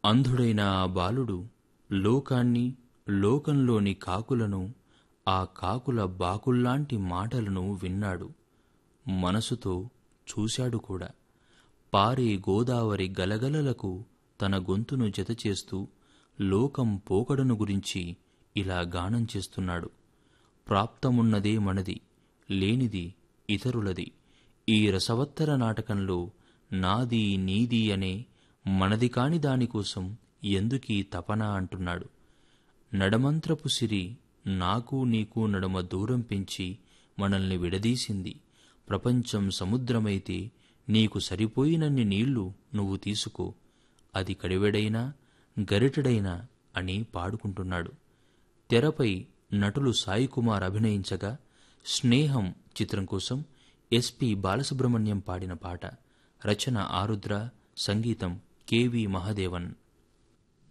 అంధుడైన ఆ బాలుడు లోకాన్ని, లోకంలోని కాకులను, ఆ కాకుల బాకుల్లాంటి మాటలను విన్నాడు. మనసుతో చూశాడు కూడా. పారే గోదావరి గలగలలకు తన గొంతును జతచేస్తూ లోకం పోకడను గురించి ఇలా గానం చేస్తున్నాడు. ప్రాప్తమున్నదే మనది, లేనిది ఇతరులది. ఈ రసవత్తర నాటకంలో నాది నీది అనే మనది కాని దానికోసం ఎందుకీ తపన అంటున్నాడు. నడమంత్రపు సిరి నాకు నీకు నడుమ దూరం పెంచి మనల్ని విడదీసింది. ప్రపంచం సముద్రమైతే నీకు సరిపోయినన్ని నీళ్లు నువ్వు తీసుకో, అది కడివెడైనా గరిటెడైనా అని పాడుకుంటున్నాడు. తెరపై నటులు సాయికుమార్ అభినయించగా, స్నేహం చిత్రం కోసం ఎస్పి బాలసుబ్రహ్మణ్యం పాడిన పాట. రచన ఆరుద్ర, సంగీతం కెవి మహదేవన్.